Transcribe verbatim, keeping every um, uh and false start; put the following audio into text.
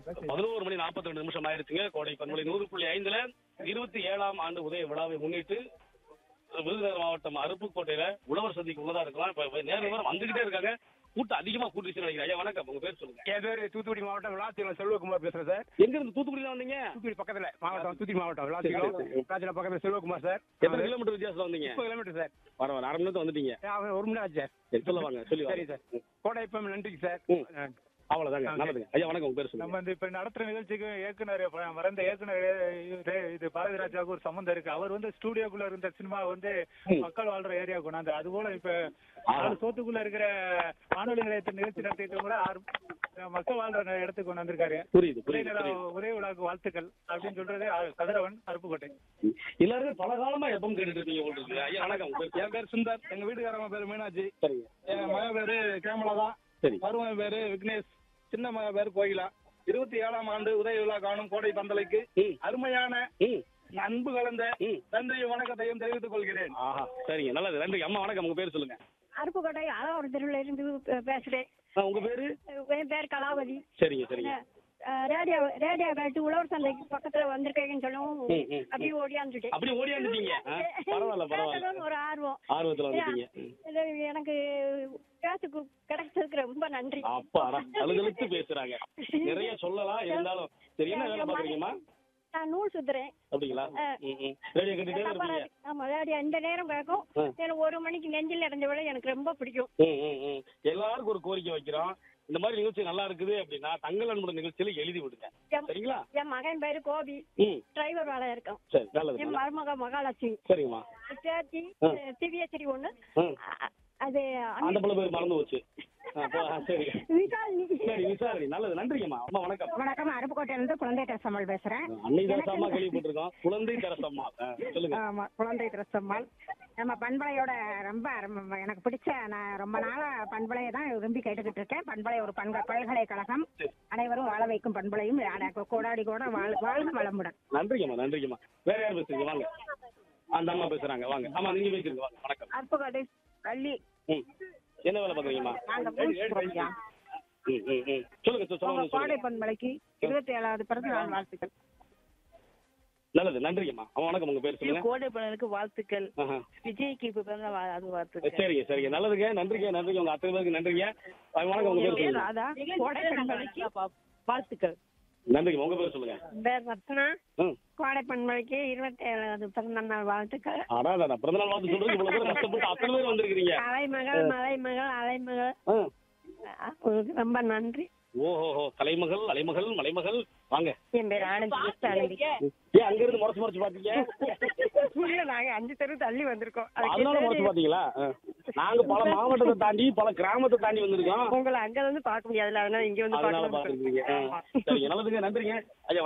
பதினோரு மணி நாற்பத்தி ரெண்டு நிமிஷம் ஆயிருச்சுங்க. கோடை பண்பலை நூறு புள்ளி ஐந்துல இருபத்தி ஏழாம் ஆண்டு உதய விழாவை முன்னிட்டு விருதுநகர் மாவட்டம் அருப்புக்கோட்டையில உழவர் சந்திக்கு உள்ளதா இருக்கலாம். இப்ப நேரம் நேரம் வந்துகிட்டே இருக்காங்க. கூட்டம் அதிகமா கூட்டிச்சு நினைக்கிறேன். ஐயா வணக்கம், உங்க பேர் சொல்லுங்க. என் பேர் தூத்துக்குடி மாவட்டம் விளாத்திகுளம் செல்வகுமார் பேசுறேன் சார். எங்க இருந்து தூத்துக்குடியில வந்தீங்க? தூத்துக்குடி பக்கத்துல மாவட்டம் தூத்துக்குடி மாவட்டம் விளாத்திகுளம் விளாத்திகுளம் பக்கத்துல செல்வகுமார் சார். எத்தனை கிலோமீட்டர் வித்தியாசம் வந்தீங்க? முப்பது கிலோமீட்டர் சார். பரவாயில்ல, அரை மணி நேரத்துல வந்துட்டீங்க. அவன் ஒரு மணி நேரம் சார். சரி, சொல்ல வாங்க, சொல்லி சரி சார். கோடை எப்பவும் நன்றிக்கு சார். அவ்வளவுதாங்க, நல்லதுங்க. ஐயா வணக்கம், உங்க பேர் சொல்லுங்க. நம்ம வந்து இப்ப நடத்துற நிகழ்ச்சிக்கு இயக்குனர் மறந்த இயக்குனர் இது பாரதிராஜாவுக்கு ஒரு சம்பந்தம் இருக்கு. அவர் வந்து ஸ்டூடியோக்குள்ள இருந்த சினிமா வந்து மக்கள் வாழ்ற ஏரியா கொண்டாந்து, அது போல இப்ப ஆறு சோத்துக்குள்ள இருக்கிற வானொலி நிலையத்தை நிகழ்ச்சி நடத்திட்டு கூட ஆறு மக்கள் வாழ்ற இடத்துக்கு கொண்டு வந்திருக்காரு. புரியுது புரியுது. உதய விழாவுக்கு வாழ்த்துக்கள் அப்படின்னு சொல்றது கதிரவன் அருப்புக்கோட்டை. எல்லாருமே பல காலமா எப்பவும் கேட்டுட்டு இருக்கீங்க உங்களுக்கு. ஐயா வணக்கம், உங்க பேர்? என் பேர் சுந்தர். எங்க வீட்டுக்காரங்க பேரு மீனாட்சி. சரிங்க. என் மகன் பேரு கேமலா தான். சரி. மருமகன் பேரு விக்னேஷ். சின்ன மகன் பேரு கோயிலா. இருபத்தி ஏழாம் ஆண்டு உதய விழா காணும் கோடை பந்தலைக்கு அருமையான அன்பு கலந்த நன்றி வணக்கத்தையும் தெரிவித்துக் கொள்கிறேன். ஆஹா, சரிங்க, நல்லது, நன்றி. அம்மா வணக்கம், உங்க பேர் சொல்லுங்க. அருப்புக்கோட்டை அழகாவூர் தெருவில் இருந்து பேசுறேன். உங்க பேரு? என் பேர் கலாவதி. சரிங்க சரிங்க. ரேடியோ ரேடியோ கேட்டு உழவர் சந்தைக்கு பக்கத்துல வந்திருக்கேன்னு சொல்லவும் அப்படியே ஓடியாந்துட்டேன். அப்படியே ஓடியாந்துட்டீங்க. பரவாயில்ல பரவாயில்ல. ஒரு ஆர்வம் ஆர்வத்துல வந்துட்டீங்க. எனக்கு பேசுக்கு கிடைச்சதுக்கு ரொம்ப நன்றி. அப்பா அழுதழுத்து பேசுறாங்க. நிறைய சொல்லலாம், இருந்தாலும் சரி. என்ன வேலை பாக்குறீங்கம்மா? நான் நூல் சுத்துறேன். அப்படிங்களா? ரேடியோ கேட்டுட்டே இருப்பீங்க. ஆமா, ரேடியோ இந்த நேரம் கேட்கும். எனக்கு ஒரு மணிக்கு நெஞ்சில் இறஞ்ச விட எனக்கு ரொம்ப பிடிக்கும். எல்லாருக்கும் ஒரு கோரிக்கை வைக்கிறோம். இந்த மாதிரி நிகழ்ச்சி நல்லா இருக்குது அப்படின்னா தங்கள் அன்புடன் நிகழ்ச்சியில எழுதி விடுங்க, சரிங்களா? என் மகன் பேரு கோபி, டிரைவர் வேலை இருக்கும். சரி, நல்லது. என் மருமக மகாலட்சுமி. சரிங்கம்மா. சேச்சி திவ்யஸ்ரீ ஒண்ணு. அது அந்த பிள்ளை பேர் மறந்து போச்சு. சரி விசாரணி. சரி விசாரணி, நல்லது, நன்றிங்கம்மா. அம்மா வணக்கம். வணக்கம், அருப்புக்கோட்டையில இருந்து குழந்தை தெரசம்மாள் பேசுறேன். அன்னை தெரசம்மா கேள்விப்பட்டிருக்கோம். குழந்தை தெரசம்மாள் சொல்லுங்க. ஆமா, குழந்தை தெரசம்மாள். நம்ம பண்பலையோட ரொம்ப எனக்கு பிடிச்ச, நான் ரொம்ப நாளா பண்பலையை தான் விரும்பி கேட்டுக்கிட்டு இருக்கேன். பண்பலை ஒரு பண்ப பல்கலைக்கழகம், அனைவரும் வாழ வைக்கும் பண்பலையும் கோடாடி கூட வாழ்க வளமுடன். நன்றிங்கம்மா நன்றிங்கம்மா. வேற யார் பேசுறீங்க? வாங்க, அந்த அம்மா பேசுறாங்க. வாங்க. ஆமா, நீங்க பேசுறீங்க. வாங்க. வணக்கம். அருப்புக்கோட்டை கள்ளி. ம், என்ன வேலை பாக்குறீங்கம்மா? சொல்லுங்க சொல்லுங்க. கோடை பண்பலைக்கு இருபத்தி ஏழாவது பிறந்த நாள் வாழ்த்துக்கள். நல்லது, நன்றிங்கம்மா. அம்மா வணக்கம், உங்க பேர் சொல்லுங்க. கோடை பண்பலைக்கு வாழ்த்துக்கள். விஜய்க்கு இப்ப பிறந்த அது வாழ்த்துக்கள். சரிங்க சரிங்க, நல்லதுங்க, நன்றிங்க நன்றிங்க. உங்க அத்தனை பேருக்கு நன்றிங்க. வணக்கம், உங்க பேர் சொல்லுங்க. ராதா. கோடை பண்பலைக்கு வாழ்த்துக்கள். நன்றிங்க. உங்க பேர் சொல்லுங்க. பேர் ரத்னா. கோடை பண்பலைக்கு இருபத்தி ஏழாவது பிறந்த நாள் வாழ்த்துக்கள். அடாடா, பிறந்த நாள் வாழ்த்து சொல்றதுக்கு இவ்வளவு பேர் கஷ்டப்பட்டு அத்தனை பேர் வந்திருக்கீங்க. அலைமகள் மலைமகள் அலைமகள், ரொம்ப நன்றி. ஓஹோ, கலைமகள் அலைமகள் மலைமகள். வாங்க. என் பேர் ஆனந்தி. ஆனந்தி. ஏன் அங்க இருந்து முறைச்சு முறைச்சு பாத்தீங்க? நாங்க அஞ்சு தெரு தள்ளி வந்திருக்கோம், அதனால முறைச்சு பாத்தீங்களா? நாங்க பல மாவட்டத்தை தாண்டி பல கிராமத்தை தாண்டி வந்திருக்கோம். உங்களை அங்க வந்து பாக்க முடியாதுல, அதனால இங்க வந்து பாத்துருக்கீங்க. சரிங்க, நல்லதுங்க, நன்றிங்க. ஐயா